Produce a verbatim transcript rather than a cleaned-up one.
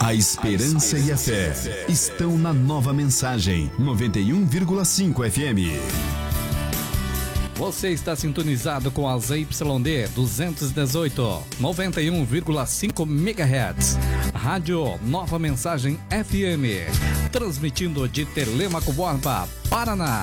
A esperança e a fé estão na Nova Mensagem noventa e um vírgula cinco F M. Você está sintonizado com a Z Y D duzentos e dezoito, noventa e um vírgula cinco megahertz. Rádio Nova Mensagem F M. Transmitindo de Telêmaco Borba, Paraná.